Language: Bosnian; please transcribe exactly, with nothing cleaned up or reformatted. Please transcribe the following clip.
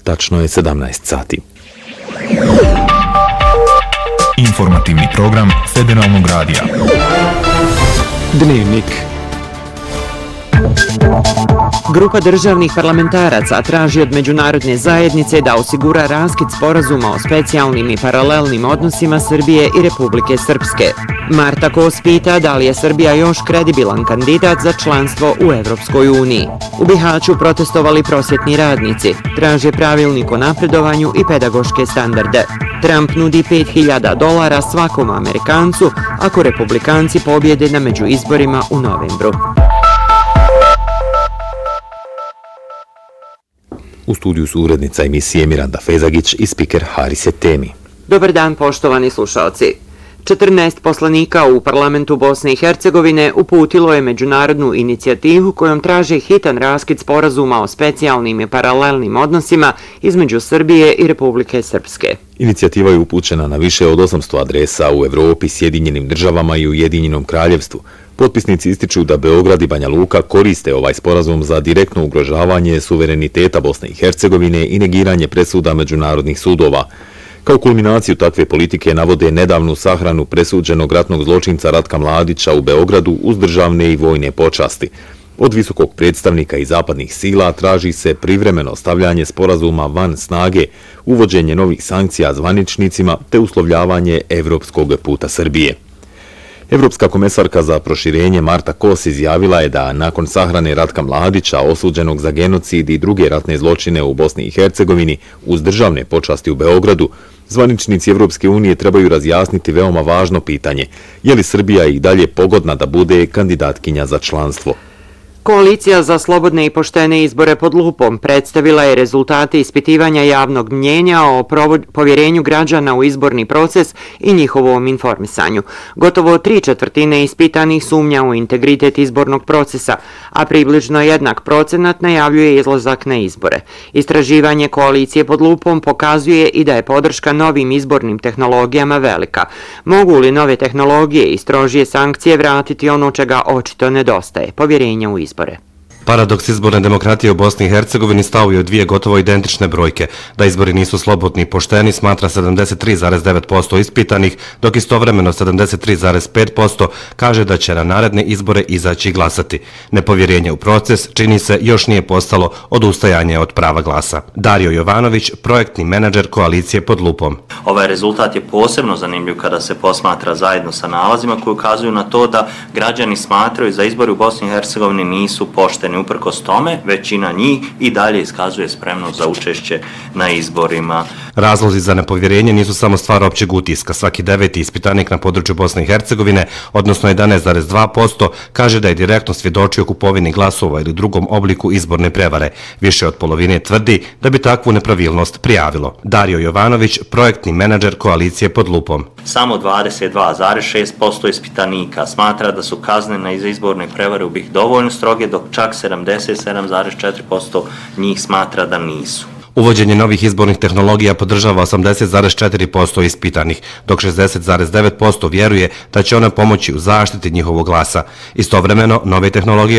tačno je sedamnaest sati. Informativni program Federalnog radija. Dnevnik. Grupa državnih parlamentaraca traži od međunarodne zajednice da osigura raskid sporazuma o specijalnim i paralelnim odnosima Srbije i Republike Srpske. Marta Kos pita da li je Srbija još kredibilan kandidat za članstvo u Evropskoj uniji. U Bihaću protestovali prosvjetni radnici, traže pravilnik o napredovanju i pedagoške standarde. Trump nudi pet hiljada dolara svakom Amerikancu ako republikanci pobjede na međuizborima u novembru. U studiju su urednica emisije Miranda Fezagić i spiker Haris Etemi. Dobar dan, poštovani slušalci. četrnaest poslanika u parlamentu Bosne i Hercegovine uputilo je međunarodnu inicijativu kojom traže hitan raskid sporazuma o specijalnim i paralelnim odnosima između Srbije i Republike Srpske. Inicijativa je upućena na više od osamsto adresa u Evropi, Sjedinjenim državama i Ujedinjenom kraljevstvu. Potpisnici ističu da Beograd i Banja Luka koriste ovaj sporazum za direktno ugrožavanje suvereniteta Bosne i Hercegovine i negiranje presuda međunarodnih sudova. Kao kulminaciju takve politike navode nedavnu sahranu presuđenog ratnog zločinca Ratka Mladića u Beogradu uz državne i vojne počasti. Od visokog predstavnika i zapadnih sila traži se privremeno stavljanje sporazuma van snage, uvođenje novih sankcija zvaničnicima te uslovljavanje evropskog puta Srbije. Evropska komesarka za proširenje Marta Kos izjavila je da nakon sahrane Ratka Mladića, osuđenog za genocid i druge ratne zločine u Bosni i Hercegovini uz državne počasti u Beogradu, zvaničnici Evropske unije trebaju razjasniti veoma važno pitanje: je li Srbija i dalje pogodna da bude kandidatkinja za članstvo? Koalicija za slobodne i poštene izbore pod lupom predstavila je rezultate ispitivanja javnog mnjenja o povjerenju građana u izborni proces i njihovom informisanju. Gotovo tri četvrtine ispitanih sumnja u integritet izbornog procesa, a približno jednak procenat najavljuje izlazak na izbore. Istraživanje koalicije pod lupom pokazuje i da je podrška novim izbornim tehnologijama velika. Mogu li nove tehnologije i strožije sankcije vratiti ono čega očito nedostaje, povjerenja u izbore? Paradoks izborne demokratije u Bosni i Hercegovini stao je od dvije gotovo identične brojke. Da izbori nisu slobodni i pošteni smatra sedamdeset tri zarez devet posto ispitanih, dok istovremeno sedamdeset tri zarez pet posto kaže da će na naredne izbore izaći glasati. Nepovjerenje u proces čini se još nije postalo odustajanje od prava glasa. Dario Jovanović, projektni menadžer koalicije pod lupom. Ovaj rezultat je posebno zanimljiv kada se posmatra zajedno sa nalazima koji ukazuju na to da građani smatraju da izbori u Bosni i Hercegovini nisu pošteni. Uprkos tome, većina njih i dalje iskazuje spremnost za učešće na izborima. Razlozi za nepovjerenje nisu samo stvar općeg utiska. Svaki deveti ispitanik na području Bosne i Hercegovine, odnosno jedanaest zarez dva posto, kaže da je direktno svjedočio kupovini glasova ili drugom obliku izborne prevare. Više od polovine tvrdi da bi takvu nepravilnost prijavilo. Dario Jovanović, projektni menadžer koalicije pod lupom. Samo dvadeset dva zarez šest posto ispitanika smatra da su kazne na izborne prevare u B i H dovoljno stroge, dok čak sedamdeset sedam zarez četiri posto njih smatra da nisu. Uvođenje novih izbornih tehnologija podržava osamdeset zarez četiri posto ispitanih, dok šezdeset zarez devet posto vjeruje da će one pomoći u zaštiti njihovog glasa. Istovremeno, nove tehnologije